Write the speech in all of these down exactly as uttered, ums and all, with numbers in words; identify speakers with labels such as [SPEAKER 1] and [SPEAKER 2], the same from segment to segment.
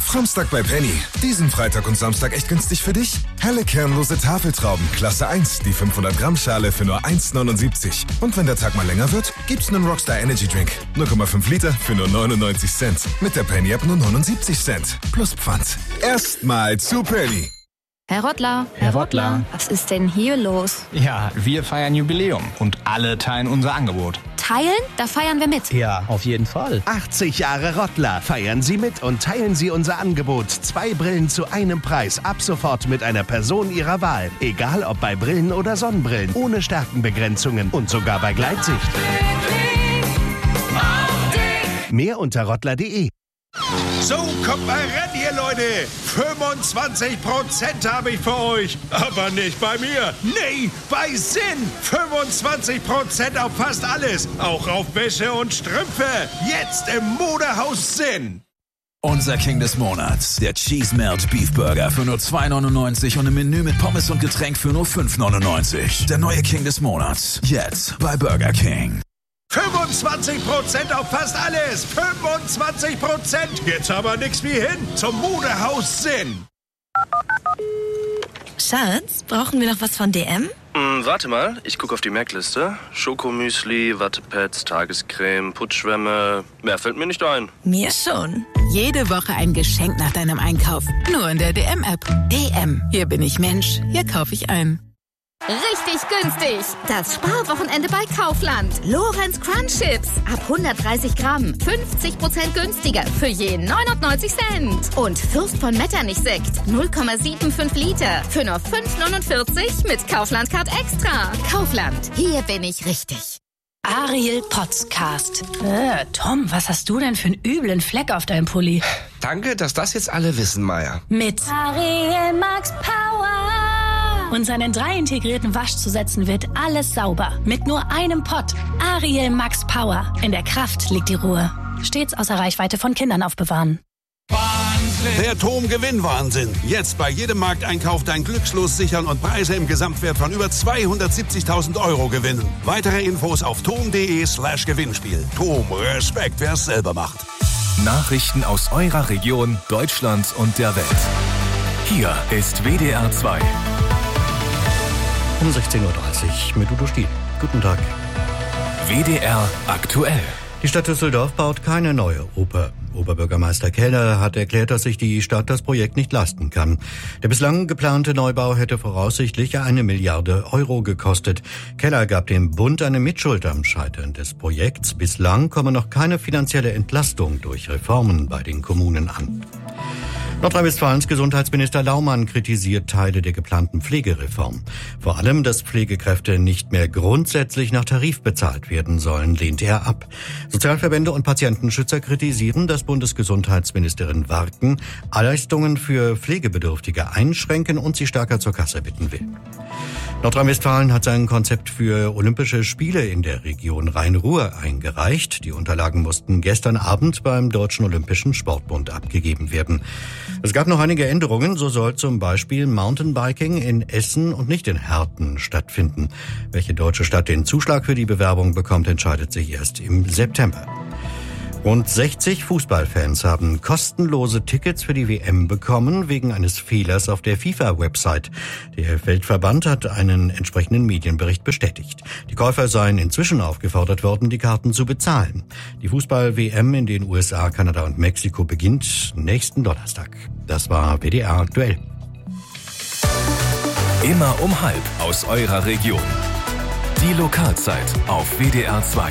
[SPEAKER 1] Samstag bei Penny. Diesen Freitag und Samstag echt günstig für dich? Helle kernlose Tafeltrauben, Klasse eins, die fünfhundert Gramm Schale für nur eins neunundsiebzig. Und wenn der Tag mal länger wird, gibt's einen Rockstar Energy Drink. null Komma fünf Liter für nur neunundneunzig Cent. Mit der Penny App nur neunundsiebzig Cent. Plus Pfand. Erstmal zu Penny.
[SPEAKER 2] Herr Rottler,
[SPEAKER 3] Herr Rottler.
[SPEAKER 2] Was ist denn hier los?
[SPEAKER 3] Ja, wir feiern Jubiläum und alle teilen unser Angebot.
[SPEAKER 2] Teilen? Da feiern wir mit.
[SPEAKER 3] Ja, auf jeden Fall.
[SPEAKER 4] achtzig Jahre Rottler. Feiern Sie mit und teilen Sie unser Angebot. Zwei Brillen zu einem Preis. Ab sofort mit einer Person Ihrer Wahl. Egal ob bei Brillen oder Sonnenbrillen. Ohne Stärkenbegrenzungen und sogar bei Gleitsicht. Mehr unter rottler punkt de.
[SPEAKER 5] So, kommt mal ran hier, Leute. fünfundzwanzig Prozent habe ich für euch. Aber nicht bei mir. Nee, bei Sinn. fünfundzwanzig Prozent auf fast alles. Auch auf Wäsche und Strümpfe. Jetzt im Modehaus Sinn.
[SPEAKER 6] Unser King des Monats, der Cheese Melt Beef Burger für nur zwei neunundneunzig und im Menü mit Pommes und Getränk für nur fünf neunundneunzig. Der neue King des Monats, jetzt bei Burger King.
[SPEAKER 5] fünfundzwanzig Prozent auf fast alles. fünfundzwanzig Prozent. Jetzt aber nix wie hin zum Modehaus Sinn.
[SPEAKER 7] Schatz, brauchen wir noch was von D M?
[SPEAKER 8] Hm, warte mal, ich gucke auf die Merkliste. Schokomüsli, Wattepads, Tagescreme, Putzschwämme. Mehr fällt mir nicht ein.
[SPEAKER 7] Mir schon.
[SPEAKER 9] Jede Woche ein Geschenk nach deinem Einkauf. Nur in der D M-App. D M. Hier bin ich Mensch. Hier kaufe ich ein.
[SPEAKER 10] Richtig günstig. Das Sparwochenende bei Kaufland. Lorenz Crunch Chips. Ab hundertdreißig Gramm. fünfzig Prozent günstiger. Für je neunundneunzig Cent. Und Fürst von Metternich Sekt. null Komma fünfundsiebzig Liter. Für nur fünf neunundvierzig mit Kaufland Card Extra. Kaufland. Hier bin ich richtig.
[SPEAKER 11] Ariel Podcast. Äh, Tom, was hast du denn für einen üblen Fleck auf deinem Pulli?
[SPEAKER 12] Danke, dass das jetzt alle wissen, Maya.
[SPEAKER 11] Mit Ariel Max Power. Und seinen drei integrierten Waschzusätzen wird alles sauber. Mit nur einem Pott. Ariel Max Power. In der Kraft liegt die Ruhe. Stets außer Reichweite von Kindern aufbewahren.
[SPEAKER 13] Wahnsinn. Der Tom-Gewinn-Wahnsinn. Jetzt bei jedem Markteinkauf dein Glückslos sichern und Preise im Gesamtwert von über zweihundertsiebzigtausend Euro gewinnen. Weitere Infos auf tom punkt de slash Gewinnspiel. Tom, Respekt, wer es selber macht.
[SPEAKER 14] Nachrichten aus eurer Region, Deutschland und der Welt. Hier ist W D R zwei.
[SPEAKER 15] Um sechzehn Uhr dreißig mit Udo Stiel. Guten Tag.
[SPEAKER 14] W D R aktuell.
[SPEAKER 15] Die Stadt Düsseldorf baut keine neue Oper. Oberbürgermeister Keller hat erklärt, dass sich die Stadt das Projekt nicht leisten kann. Der bislang geplante Neubau hätte voraussichtlich eine Milliarde Euro gekostet. Keller gab dem Bund eine Mitschuld am Scheitern des Projekts. Bislang komme noch keine finanzielle Entlastung durch Reformen bei den Kommunen an. Nordrhein-Westfalens Gesundheitsminister Laumann kritisiert Teile der geplanten Pflegereform. Vor allem, dass Pflegekräfte nicht mehr grundsätzlich nach Tarif bezahlt werden sollen, lehnt er ab. Sozialverbände und Patientenschützer kritisieren, dass Bundesgesundheitsministerin Warken Leistungen für Pflegebedürftige einschränken und sie stärker zur Kasse bitten will. Nordrhein-Westfalen hat sein Konzept für Olympische Spiele in der Region Rhein-Ruhr eingereicht. Die Unterlagen mussten gestern Abend beim Deutschen Olympischen Sportbund abgegeben werden. Es gab noch einige Änderungen. So soll zum Beispiel Mountainbiking in Essen und nicht in Herten stattfinden. Welche deutsche Stadt den Zuschlag für die Bewerbung bekommt, entscheidet sich erst im September. Rund sechzig Fußballfans haben kostenlose Tickets für die W M bekommen wegen eines Fehlers auf der FIFA-Website. Der Weltverband hat einen entsprechenden Medienbericht bestätigt. Die Käufer seien inzwischen aufgefordert worden, die Karten zu bezahlen. Die Fußball-W M in den U S A, Kanada und Mexiko beginnt nächsten Donnerstag. Das war W D R aktuell.
[SPEAKER 14] Immer um halb aus eurer Region. Die Lokalzeit auf W D R zwei.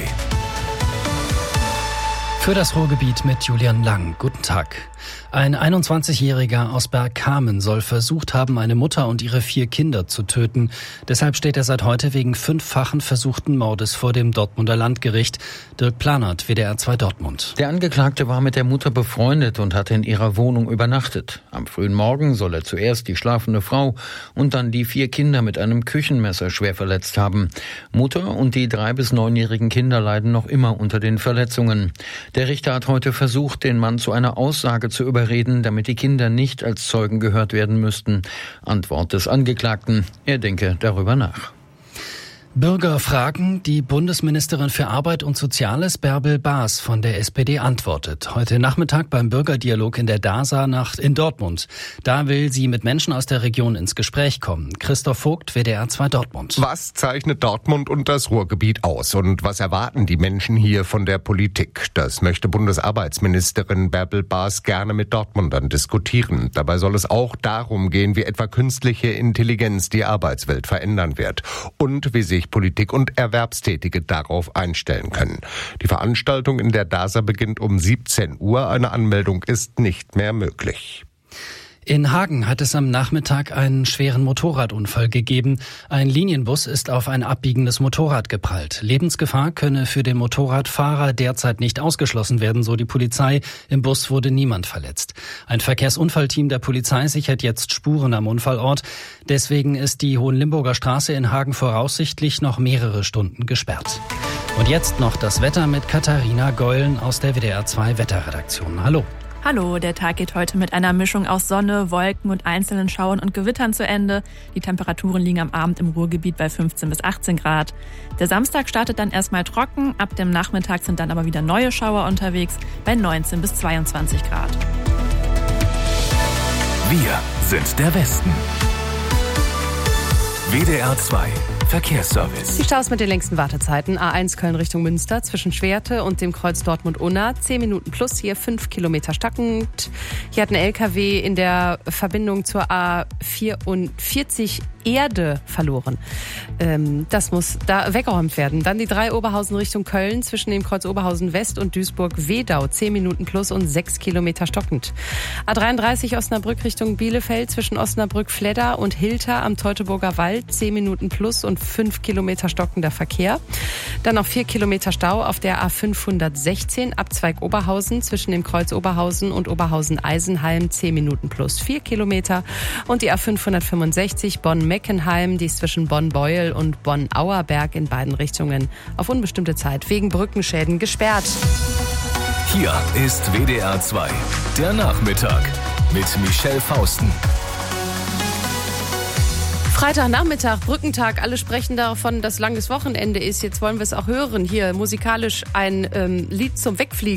[SPEAKER 16] Für das Ruhrgebiet mit Julian Lang. Guten Tag. Ein einundzwanzigjähriger aus Bergkamen soll versucht haben, eine Mutter und ihre vier Kinder zu töten. Deshalb steht er seit heute wegen fünffachen versuchten Mordes vor dem Dortmunder Landgericht. Dirk Planert, W D R zwei Dortmund.
[SPEAKER 17] Der Angeklagte war mit der Mutter befreundet und hatte in ihrer Wohnung übernachtet. Am frühen Morgen soll er zuerst die schlafende Frau und dann die vier Kinder mit einem Küchenmesser schwer verletzt haben. Mutter und die drei- bis neunjährigen Kinder leiden noch immer unter den Verletzungen. Der Richter hat heute versucht, den Mann zu einer Aussage zu überreden, damit die Kinder nicht als Zeugen gehört werden müssten. Antwort des Angeklagten: Er denke darüber nach.
[SPEAKER 16] Bürger fragen, die Bundesministerin für Arbeit und Soziales Bärbel Baas von der S P D antwortet. Heute Nachmittag beim Bürgerdialog in der DASA Nacht in Dortmund. Da will sie mit Menschen aus der Region ins Gespräch kommen. Christoph Vogt, W D R zwei Dortmund.
[SPEAKER 18] Was zeichnet Dortmund und das Ruhrgebiet aus? Und was erwarten die Menschen hier von der Politik? Das möchte Bundesarbeitsministerin Bärbel Baas gerne mit Dortmundern diskutieren. Dabei soll es auch darum gehen, wie etwa künstliche Intelligenz die Arbeitswelt verändern wird. Und wie sich Politik und Erwerbstätige darauf einstellen können. Die Veranstaltung in der DASA beginnt um siebzehn Uhr. Eine Anmeldung ist nicht mehr möglich.
[SPEAKER 16] In Hagen hat es am Nachmittag einen schweren Motorradunfall gegeben. Ein Linienbus ist auf ein abbiegendes Motorrad geprallt. Lebensgefahr könne für den Motorradfahrer derzeit nicht ausgeschlossen werden, so die Polizei. Im Bus wurde niemand verletzt. Ein Verkehrsunfallteam der Polizei sichert jetzt Spuren am Unfallort. Deswegen ist die Hohenlimburger Straße in Hagen voraussichtlich noch mehrere Stunden gesperrt. Und jetzt noch das Wetter mit Katharina Geulen aus der W D R zwei Wetterredaktion. Hallo.
[SPEAKER 19] Hallo, der Tag geht heute mit einer Mischung aus Sonne, Wolken und einzelnen Schauern und Gewittern zu Ende. Die Temperaturen liegen am Abend im Ruhrgebiet bei fünfzehn bis achtzehn Grad. Der Samstag startet dann erstmal trocken, ab dem Nachmittag sind dann aber wieder neue Schauer unterwegs bei neunzehn bis zweiundzwanzig Grad.
[SPEAKER 14] Wir sind der Westen. W D R zwei Verkehrsservice.
[SPEAKER 20] Die Staus mit den längsten Wartezeiten. A eins Köln Richtung Münster zwischen Schwerte und dem Kreuz Dortmund-Unna. zehn Minuten plus, hier fünf Kilometer stockend. Hier hat ein L K W in der Verbindung zur A vierundvierzig Erde verloren. Ähm, das muss da weggeräumt werden. Dann die drei Oberhausen Richtung Köln zwischen dem Kreuz Oberhausen West und Duisburg-Wedau. zehn Minuten plus und sechs Kilometer stockend. A dreiunddreißig Osnabrück Richtung Bielefeld zwischen Osnabrück-Fledder und Hilter am Teutoburger Wald. zehn Minuten plus und fünf Kilometer stockender Verkehr. Dann noch vier Kilometer Stau auf der A fünfhundertsechzehn Abzweig Oberhausen zwischen dem Kreuz Oberhausen und Oberhausen-Eisenheim. zehn Minuten plus vier Kilometer. Und die A fünfhundertfünfundsechzig Bonn-Meckenheim, die ist zwischen Bonn-Beuel und Bonn-Auerberg in beiden Richtungen auf unbestimmte Zeit wegen Brückenschäden gesperrt.
[SPEAKER 14] Hier ist W D R zwei, der Nachmittag mit Michelle Fausten.
[SPEAKER 20] Freitagnachmittag, Brückentag, alle sprechen davon, dass langes Wochenende ist. Jetzt wollen wir es auch hören. Hier musikalisch ein ähm, Lied zum Wegfliegen.